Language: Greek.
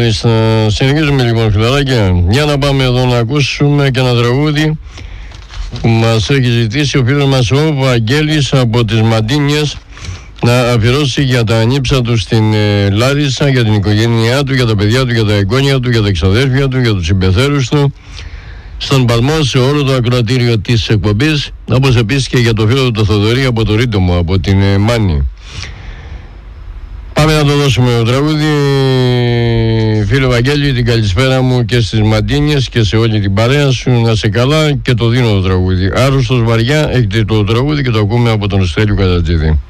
Μάλιστα, συνεχίζουμε λοιπόν φιλαράκια. Για να πάμε εδώ να ακούσουμε και ένα τραγούδι που μας έχει ζητήσει ο φίλος μας ο Βαγγέλης από τις Μαντίνιες να αφιερώσει για τα ανήψα του στην Λάρισα, για την οικογένειά του, για τα παιδιά του, για τα εγγόνια του, για τα ξαδέρφια του, για τους συμπεθέρους του, στον Παλμό, σε όλο το ακροατήριο της εκπομπής, όπως επίσης και για το φίλο του το Θοδωρή από το Ρίτομο, από την Μάνη. Πάμε να το δώσουμε το τραγούδι. Φίλε Βαγγέλη, την καλησπέρα μου και στις Μαντίνιες και σε όλη την παρέα σου, να σε καλά, και το δίνω το τραγούδι. Άρρωστος βαριά, έχετε το τραγούδι και το ακούμε από τον Στέλιο Κατατζίδη.